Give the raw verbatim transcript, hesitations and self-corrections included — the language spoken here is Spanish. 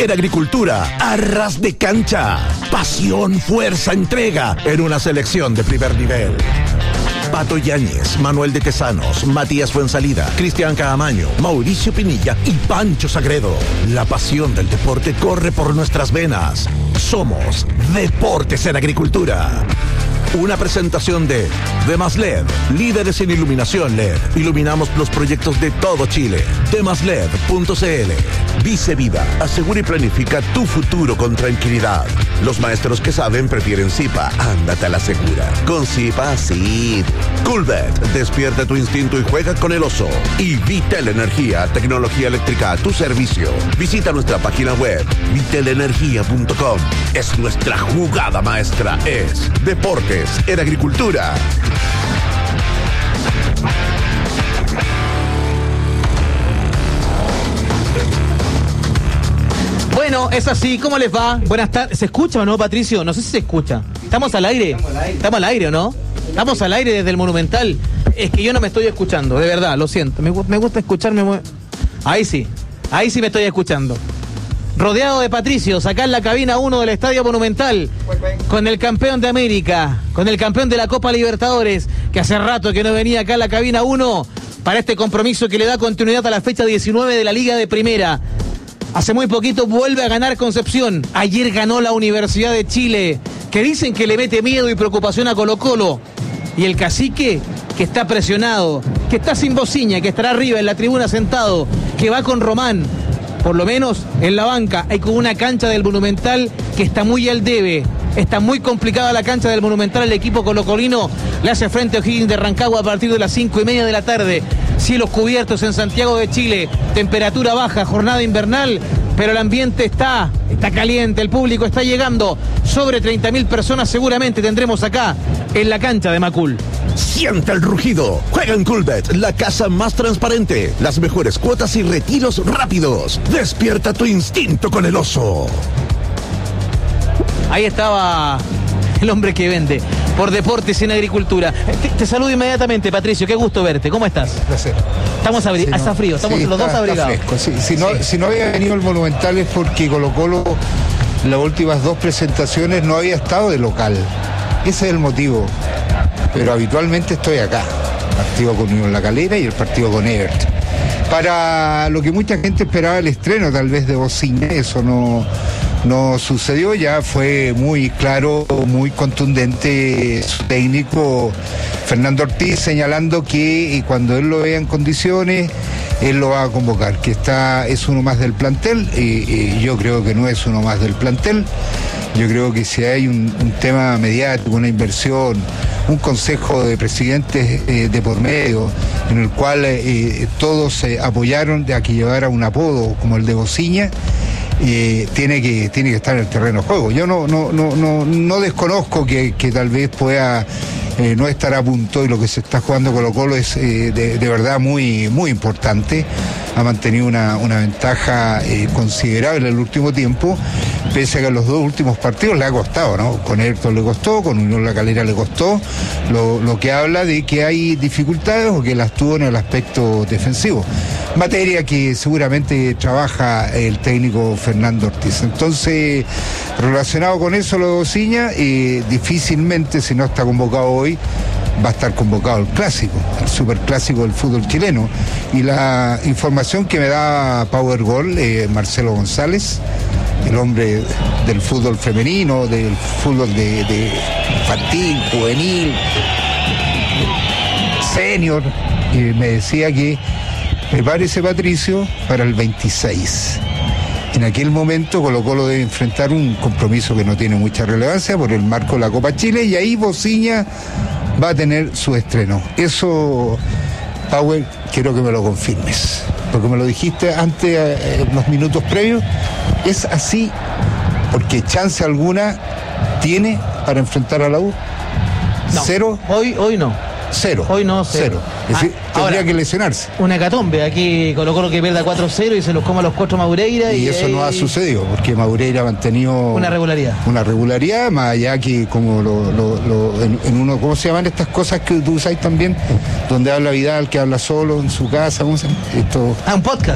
en agricultura, a ras de cancha. Pasión, fuerza, entrega en una selección de primer nivel. Pato Yáñez, Manuel de Tesanos, Matías Fuensalida, Cristian Caamaño, Mauricio Pinilla y Pancho Sagredo. La pasión del deporte corre por nuestras venas. Somos Deportes en Agricultura. Una presentación de Demas L E D, líderes en iluminación L E D. Iluminamos los proyectos de todo Chile. demas led punto c l. Vice Vida, asegura y planifica tu futuro con tranquilidad. Los maestros que saben prefieren Zipa, ándate a la segura. Con Zipa, sí. Coolbet, despierta tu instinto y juega con el oso. Y Vitel Energía, tecnología eléctrica a tu servicio. Visita nuestra página web, vitel energía punto com. Es nuestra jugada maestra, es Deportes en Agricultura. Bueno, es así, ¿cómo les va? Buenas tardes. ¿Se escucha o no, Patricio? No sé si se escucha. ¿Estamos al aire? Estamos al aire, ¿Estamos al aire o no? Estamos al aire desde el Monumental. Es que yo no me estoy escuchando, de verdad, lo siento. Me, me gusta escucharme. Ahí sí, ahí sí me estoy escuchando. Rodeado de patricios, acá en la cabina uno del Estadio Monumental, con el campeón de América, con el campeón de la Copa Libertadores, que hace rato que no venía acá en la cabina uno para este compromiso que le da continuidad a la fecha diecinueve de la Liga de Primera. Hace muy poquito vuelve a ganar Concepción. Ayer ganó la Universidad de Chile, que dicen que le mete miedo y preocupación a Colo-Colo. Y el cacique, que está presionado, que está sin bociña, que estará arriba en la tribuna sentado, que va con Román, por lo menos en la banca. Hay como una cancha del Monumental que está muy al debe. Está muy complicada la cancha del Monumental. El equipo colocolino le hace frente a O'Higgins de Rancagua a partir de las cinco y media de la tarde. Cielos cubiertos en Santiago de Chile, temperatura baja, jornada invernal, pero el ambiente está, está caliente, el público está llegando. Sobre treinta mil personas seguramente tendremos acá en la cancha de Macul. Siente el rugido. Juega en Coolbet, la casa más transparente. Las mejores cuotas y retiros rápidos. Despierta tu instinto con el oso. Ahí estaba el hombre que vende por Deportes en Agricultura. Te, te saludo inmediatamente, Patricio, qué gusto verte. ¿Cómo estás? Placer. Estamos abri- sí, está frío, estamos sí, los está, dos abrigados. Está fresco, sí. Si, no, sí. si no había venido el Monumental es porque Colo-Colo las últimas dos presentaciones no había estado de local. Ese es el motivo. Pero habitualmente estoy acá. Partido con Unión La Calera y el partido con Everton. Para lo que mucha gente esperaba el estreno tal vez de Bociña, eso no... No sucedió, ya fue muy claro, muy contundente su técnico Fernando Ortiz señalando que cuando él lo vea en condiciones, él lo va a convocar, que está es uno más del plantel, y, y yo creo que no es uno más del plantel, yo creo que si hay un, un tema mediático, una inversión, un consejo de presidentes eh, de por medio, en el cual eh, todos se eh, apoyaron a que llevara un apodo como el de Bociña, Eh, tiene que tiene que estar en el terreno de juego. Yo no no no no no desconozco que, que tal vez pueda eh, no estar a punto, y lo que se está jugando Colo-Colo es eh, de, de verdad muy muy importante. Ha mantenido una, una ventaja eh, considerable en el último tiempo, pese a que en los dos últimos partidos le ha costado, ¿no? Con Everton le costó, con Unión La Calera le costó, lo, lo que habla de que hay dificultades o que las tuvo en el aspecto defensivo. Materia que seguramente trabaja el técnico Fernando Ortiz. Entonces, relacionado con eso, lo de Bociña, eh, difícilmente, si no está convocado hoy, va a estar convocado el clásico, el superclásico del fútbol chileno. Y la información que me da Powerball, eh, Marcelo González, el hombre del fútbol femenino, del fútbol de, de infantil, juvenil, senior, eh, me decía que prepárese, Patricio, para el veintiséis. En aquel momento Colo-Colo debe enfrentar un compromiso que no tiene mucha relevancia por el marco de la Copa Chile, y ahí Bociña va a tener su estreno. Eso, Powell, quiero que me lo confirmes, porque me lo dijiste antes, eh, unos minutos previos. ¿Es así? Porque chance alguna tiene para enfrentar a la U. No, ¿Cero? Hoy, hoy no. Cero. Hoy no, cero. Cero. Es decir, Ah, tendría ahora, que lesionarse. Una hecatombe. Aquí Colo-Colo que pierda cuatro cero y se los coma los cuatro Maureira. Y, y eso eh, no ha sucedido, porque Maureira ha mantenido una regularidad. Una regularidad, más allá que como lo, lo, lo en, en uno, ¿cómo se llaman estas cosas que tú usáis también? Donde habla Vidal, que habla solo en su casa, ¿cómo se llama? Esto... Ah, un podcast.